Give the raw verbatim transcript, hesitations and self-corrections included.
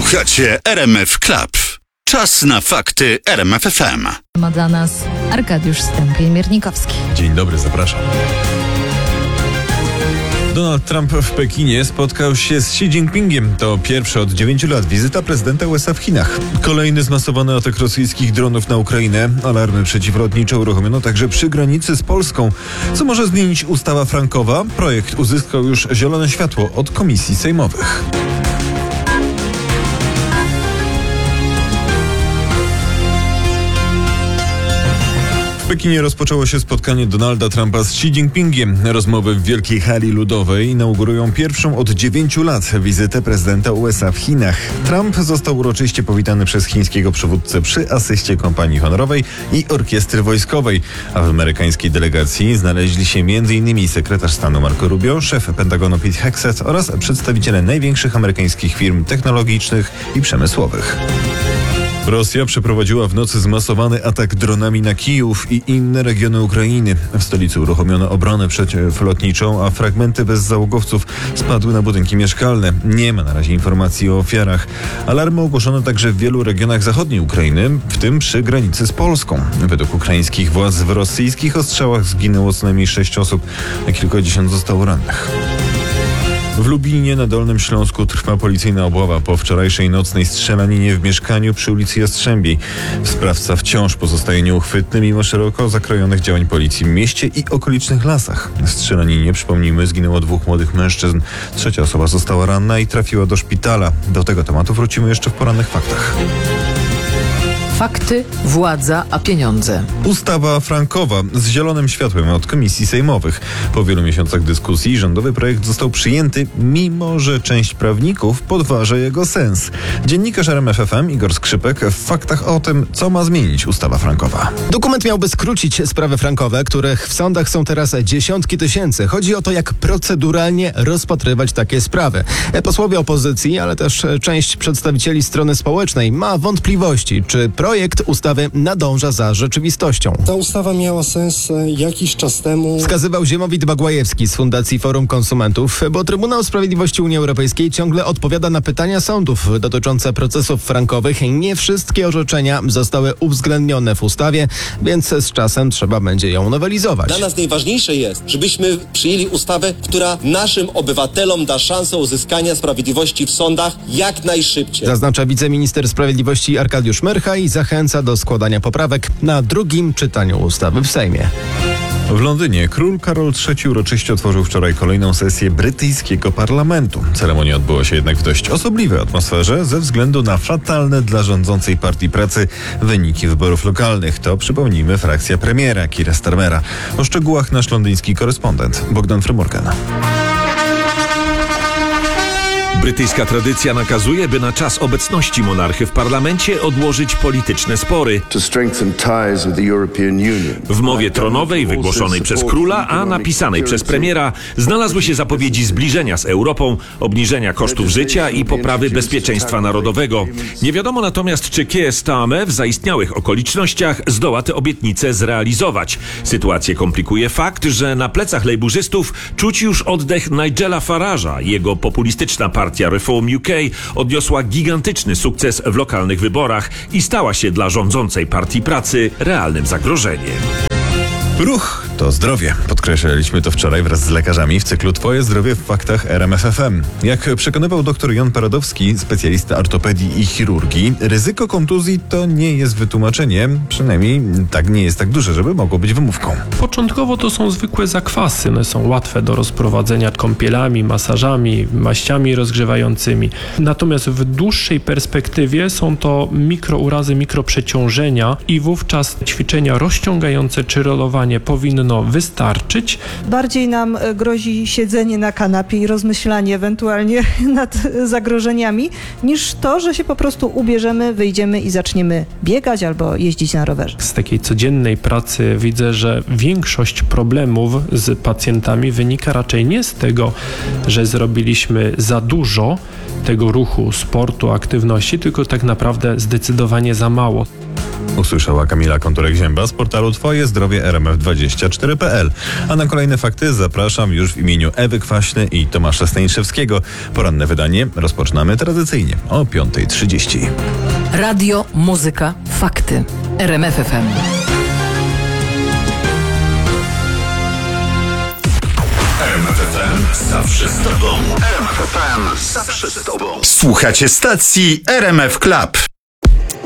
Słuchacie R M F Club. Czas na fakty R M F F M. Ma dla nas Arkadiusz Stępień-Miernikowski. Dzień dobry, zapraszam. Donald Trump w Pekinie spotkał się z Xi Jinpingiem. To pierwsza od dziewięciu lat wizyta prezydenta U S A w Chinach. Kolejny zmasowany atak rosyjskich dronów na Ukrainę. Alarmy przeciwlotnicze uruchomiono także przy granicy z Polską. Co może zmienić ustawa frankowa? Projekt uzyskał już zielone światło od komisji sejmowych. W Pekinie rozpoczęło się spotkanie Donalda Trumpa z Xi Jinpingiem. Rozmowy w Wielkiej Hali Ludowej inaugurują pierwszą od dziewięciu lat wizytę prezydenta U S A w Chinach. Trump został uroczyście powitany przez chińskiego przywódcę przy asyście kompanii honorowej i orkiestry wojskowej. A w amerykańskiej delegacji znaleźli się między innymi sekretarz stanu Marco Rubio, szef Pentagonu Pete Hegseth oraz przedstawiciele największych amerykańskich firm technologicznych i przemysłowych. Rosja przeprowadziła w nocy zmasowany atak dronami na Kijów i inne regiony Ukrainy. W stolicy uruchomiono obronę przeciwlotniczą, a fragmenty bezzałogowców spadły na budynki mieszkalne. Nie ma na razie informacji o ofiarach. Alarmy ogłoszono także w wielu regionach zachodniej Ukrainy, w tym przy granicy z Polską. Według ukraińskich władz w rosyjskich ostrzałach zginęło co najmniej sześć osób, a kilkadziesiąt zostało rannych. W Lublinie na Dolnym Śląsku trwa policyjna obława po wczorajszej nocnej strzelaninie w mieszkaniu przy ulicy Jastrzębiej. Sprawca wciąż pozostaje nieuchwytny mimo szeroko zakrojonych działań policji w mieście i okolicznych lasach. W strzelaninie, przypomnijmy, zginęło dwóch młodych mężczyzn. Trzecia osoba została ranna i trafiła do szpitala. Do tego tematu wrócimy jeszcze w porannych faktach. Fakty, władza, a pieniądze. Ustawa frankowa z zielonym światłem od komisji sejmowych. Po wielu miesiącach dyskusji rządowy projekt został przyjęty, mimo że część prawników podważa jego sens. Dziennikarz R M F F M Igor Skrzypek w faktach o tym, co ma zmienić ustawa frankowa. Dokument miałby skrócić sprawy frankowe, których w sądach są teraz dziesiątki tysięcy. Chodzi o to, jak proceduralnie rozpatrywać takie sprawy. Posłowie opozycji, ale też część przedstawicieli strony społecznej ma wątpliwości, czy projekt ustawy nadąża za rzeczywistością. Ta ustawa miała sens jakiś czas temu. Wskazywał Ziemowit Bagłajewski z Fundacji Forum Konsumentów, bo Trybunał Sprawiedliwości Unii Europejskiej ciągle odpowiada na pytania sądów dotyczące procesów frankowych. Nie wszystkie orzeczenia zostały uwzględnione w ustawie, więc z czasem trzeba będzie ją nowelizować. Dla nas najważniejsze jest, żebyśmy przyjęli ustawę, która naszym obywatelom da szansę uzyskania sprawiedliwości w sądach jak najszybciej. Zaznacza wiceminister sprawiedliwości Arkadiusz Myrcha i zachęca do składania poprawek na drugim czytaniu ustawy w Sejmie. W Londynie król Karol trzeci uroczyście otworzył wczoraj kolejną sesję brytyjskiego parlamentu. Ceremonia odbyła się jednak w dość osobliwej atmosferze ze względu na fatalne dla rządzącej Partii Pracy wyniki wyborów lokalnych. To, przypomnijmy, frakcja premiera Keira Starmera. O szczegółach nasz londyński korespondent Bogdan Frymorgan. Brytyjska tradycja nakazuje, by na czas obecności monarchy w parlamencie odłożyć polityczne spory. W mowie tronowej wygłoszonej przez króla, a napisanej przez premiera znalazły się zapowiedzi zbliżenia z Europą, obniżenia kosztów życia i poprawy bezpieczeństwa narodowego. Nie wiadomo natomiast, czy Keir Starmer w zaistniałych okolicznościach zdoła te obietnice zrealizować. Sytuację komplikuje fakt, że na plecach lejburzystów czuć już oddech Nigela Farage'a. Jego populistyczna partia Partia Reform U K odniosła gigantyczny sukces w lokalnych wyborach i stała się dla rządzącej Partii Pracy realnym zagrożeniem. Ruch to zdrowie. Podkreślaliśmy to wczoraj wraz z lekarzami w cyklu Twoje zdrowie w faktach R M F F M. Jak przekonywał dr Jan Paradowski, specjalista ortopedii i chirurgii, ryzyko kontuzji to nie jest wytłumaczenie, przynajmniej tak nie jest tak duże, żeby mogło być wymówką. Początkowo to są zwykłe zakwasy. One są łatwe do rozprowadzenia kąpielami, masażami, maściami rozgrzewającymi. Natomiast w dłuższej perspektywie są to mikrourazy, mikroprzeciążenia i wówczas ćwiczenia rozciągające czy rolowanie powinno wystarczyć. Bardziej nam grozi siedzenie na kanapie i rozmyślanie ewentualnie nad zagrożeniami, niż to, że się po prostu ubierzemy, wyjdziemy i zaczniemy biegać albo jeździć na rowerze. Z takiej codziennej pracy widzę, że większość problemów z pacjentami wynika raczej nie z tego, że zrobiliśmy za dużo tego ruchu, sportu, aktywności, tylko tak naprawdę zdecydowanie za mało. Usłyszała Kamila Konturek-Zięba z portalu Twoje Zdrowie R M F dwadzieścia cztery kropka p l. A na kolejne fakty zapraszam już w imieniu Ewy Kwaśny i Tomasza Staniszewskiego. Poranne wydanie rozpoczynamy tradycyjnie o piąta trzydzieści. Radio, muzyka, fakty. R M F F M. R M F F M zawsze z tobą. R M F F M zawsze z tobą. Słuchacie stacji R M F Club.